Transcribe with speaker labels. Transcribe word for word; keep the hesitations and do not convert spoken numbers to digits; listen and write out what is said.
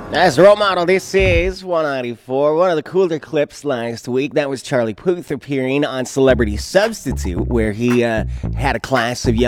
Speaker 1: As a role model, this is one ninety-four. One of the cooler clips last week, that was Charlie Puth appearing on Celebrity Substitute, where he uh, had a class of young